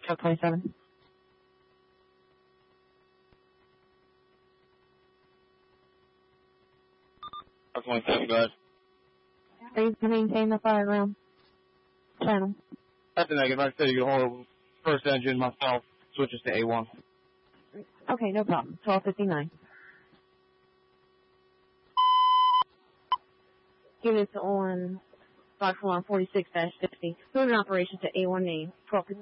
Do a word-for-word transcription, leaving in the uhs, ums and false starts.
Truck twenty-seven. Truck twenty-seven, go ahead. Please maintain the fire ground channel. That's a negative. Like I said, you can hold first engine myself, switches to A one. Okay, no problem. twelve fifty-nine. Units on platform forty-six dash fifty. Moving operation to A one name. twelve fifty-nine.